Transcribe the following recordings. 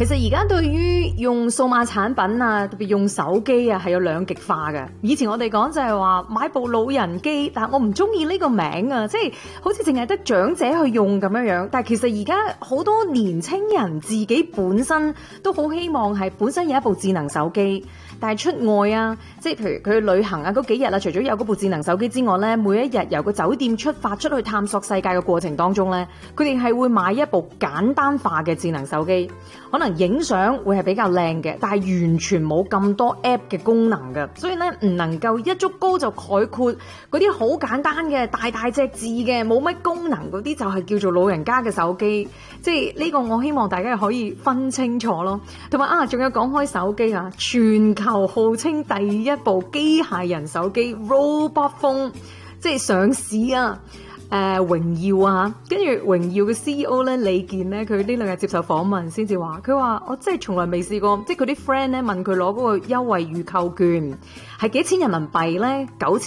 其實而家對於用數碼產品啊，特別用手機啊，係有兩極化嘅。以前我哋講就係話買部老人機，但係我唔中意呢個名啊，即係好似淨係得長者去用咁樣樣。但係其實而家好多年青人自己本身都好希望係本身有一部智能手機，但係出外啊，即係譬如佢去旅行啊嗰幾日啊，除咗有嗰部智能手機之外咧，每一日由個酒店出發出去探索世界嘅過程當中咧，佢哋係會買一部簡單化嘅智能手機，可能影相會係比較靚嘅，但係完全冇咁多 app 嘅功能嘅，所以咧唔能夠一竹篙就概括嗰啲好簡單嘅大隻字嘅冇乜功能嗰啲就係叫做老人家嘅手機，即係呢個我希望大家可以分清楚咯。同埋啊，仲有講開手機啊，全球號稱第一部機械人手機 Robot Phone 即係上市啊！榮耀啊，跟住榮耀嘅 CEO 咧李健咧，佢呢兩日接受訪問先至話，佢話我真係從來未試過，即係佢啲 friend 咧問佢攞嗰個優惠預購券係幾錢人民幣咧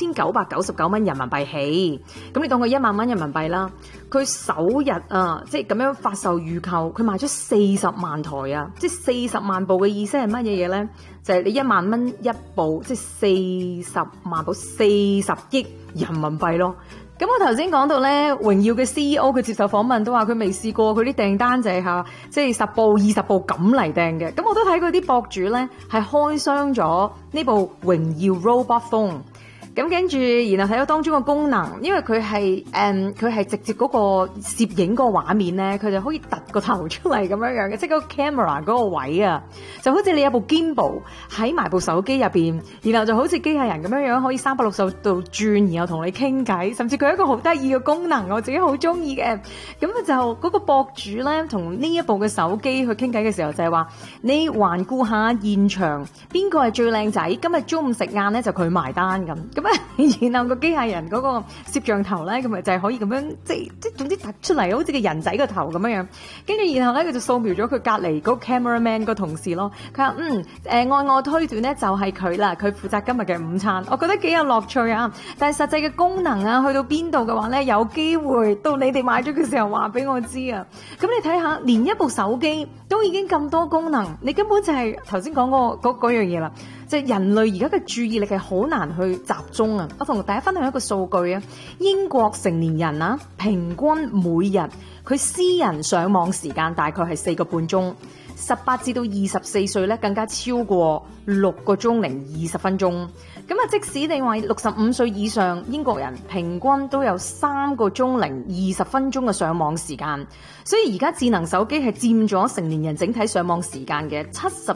？9,999蚊人民幣起，咁你當佢1萬蚊人民幣啦。佢首日啊，即係咁樣發售預購，佢賣咗40萬台啊，即係40萬部嘅意思係乜嘢嘢咧？就係你1萬蚊一部，即係40萬部，40億人民幣咯。咁我頭先講到咧，榮耀嘅 CEO 佢接受訪問都話佢未試過，佢啲訂單就係即係10部、20部咁嚟訂嘅。咁我都睇過啲博主咧係開箱咗呢部榮耀 Robot Phone。咁跟住，然後睇到當中嘅功能，因為佢係直接嗰個攝影嗰個畫面咧，佢就可以突個頭出嚟咁樣樣嘅，即係嗰個 camera 嗰個位啊，就好似你有部 gimbal 喺埋部手機入邊，然後就好似機械人咁樣樣可以360度轉，然後同你傾偈，甚至佢有一個好得意嘅功能，我自己好中意嘅。咁啊就嗰個博主咧，同呢一部嘅手機去傾偈嘅時候就係話，你環顧下現場，邊個係最靚仔？今日中午食晏咧就佢埋單咁。然後個機械人嗰個攝像頭咧，咁咪就係可以咁樣，即總之突出嚟，好似個人仔個頭咁樣樣。跟住然後咧，佢就掃描咗佢隔離嗰個 cameraman 個同事咯。佢話按我推斷咧就係佢啦，佢負責今日嘅午餐。我覺得幾有樂趣啊！但係實際嘅功能啊，去到邊度嘅話咧，有機會到你哋買咗嘅時候話俾我知啊。咁你睇下，連一部手機都已經咁多功能，你根本就係頭先講嗰樣嘢啦。即係人類而家嘅注意力係好難去集中啊！我同大家分享一個數據啊，英國成年人啊，平均每日佢私人上網時間大概係4個半鐘，18至到24歲咧更加超過6個鐘零20分鐘。咁啊，即使你話65歲以上英國人平均都有3個鐘零20分鐘嘅上網時間，所以而家智能手機係佔咗成年人整體上網時間嘅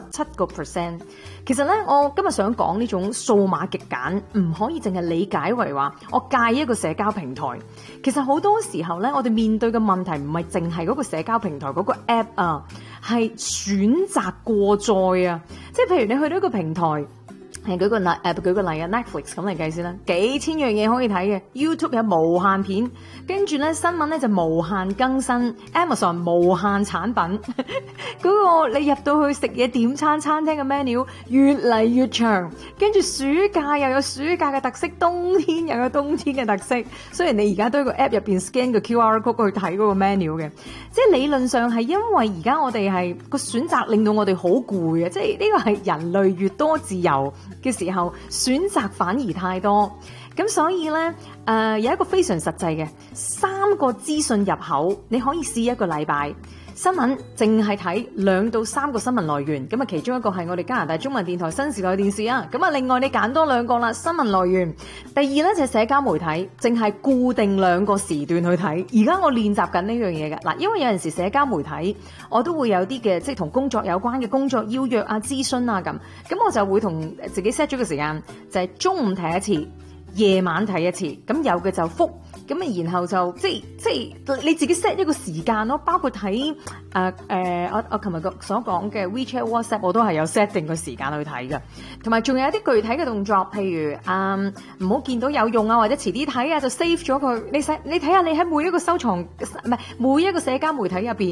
77%。其實咧，我今日想講呢種數碼極簡，唔可以淨係理解為話我戒一個社交平台。其實好多時候咧，我哋面對嘅問題唔係淨係嗰個社交平台嗰個 app 啊，係選擇過載啊。即係譬如你去到一個平台，舉個例啊 Netflix 咁嚟計先啦，幾千樣嘢可以睇嘅 ，YouTube 有無限片，跟住咧新聞咧就無限更新 ，Amazon 無限產品，嗰個你入到去食嘢點餐餐廳嘅 menu 越嚟越長，跟住暑假又有暑假嘅特色，冬天又有冬天嘅特色。雖然你而家都喺個 app 入邊 scan 個 QR code 去睇嗰個 menu 嘅，即係理論上係因為而家我哋係個選擇令到我哋好攰啊！即係呢個係人類越多自由嘅時候，選擇反而太多，咁所以呢，有一個非常實際嘅3個資訊入口，你可以試1個禮拜。新聞淨係睇2到3個新聞來源，咁啊其中一個係我哋加拿大中文電台新時代電視啊，咁啊另外你揀多2個啦，新聞來源。第2呢就係社交媒體，淨係固定2個時段去睇。而家我練習緊呢樣嘢嘅嗱，因為有陣時社交媒體我都會有啲嘅即係同工作有關嘅工作邀約啊、諮詢啊咁我就會同自己 set 咗個時間，就係中午睇一次，夜晚睇一次，咁有嘅就覆。咁啊，然後就即係你自己 set 一個時間咯，包括睇我琴日所講嘅 WeChat、WhatsApp， 我都係有 set 定個時間去睇嘅。同埋仲有一啲具體嘅動作，譬如唔好見到有用啊，或者遲啲睇啊，就 save 咗佢。你睇下你喺每一個收藏，唔係每一個社交媒體入邊。